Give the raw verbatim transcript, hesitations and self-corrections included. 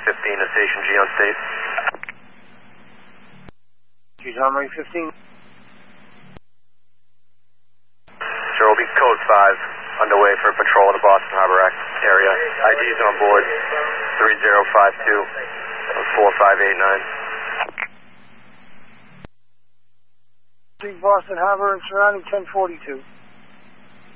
fifteen to Station G on State. G Harmony fifteen. Sure, will be code five, underway for patrol in the Boston Harbor Act area. I Ds on board, three zero five two, four five eight nine. Boston Harbor and surrounding ten forty-two.